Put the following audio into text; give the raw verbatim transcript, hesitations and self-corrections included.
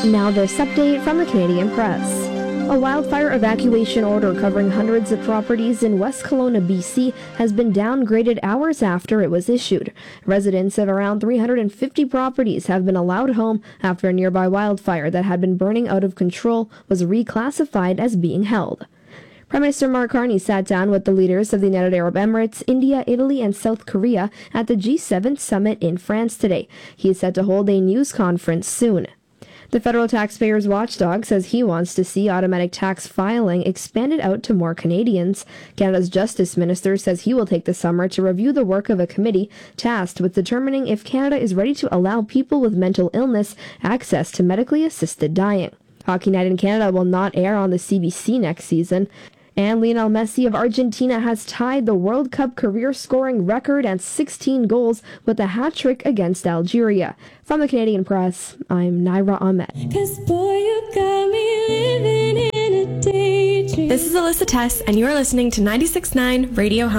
Now this update from the Canadian Press. A wildfire evacuation order covering hundreds of properties in West Kelowna, B C has been downgraded hours after it was issued. Residents of around three hundred fifty properties have been allowed home after a nearby wildfire that had been burning out of control was reclassified as being held. Prime Minister Mark Carney sat down with the leaders of the United Arab Emirates, India, Italy, and South Korea at the G seven summit in France today. He is set to hold a news conference soon. The federal taxpayers watchdog says he wants to see automatic tax filing expanded out to more Canadians. Canada's Justice Minister says he will take the summer to review the work of a committee tasked with determining if Canada is ready to allow people with mental illness access to medically assisted dying. Hockey Night in Canada will not air on the C B C next season. And Lionel Messi of Argentina has tied the World Cup career scoring record at sixteen goals with a hat-trick against Algeria. From the Canadian Press, I'm Naira Ahmed. Boy, you got me living in a daydream. This is Alyssa Tess, and you are listening to ninety-six point nine Radio Home.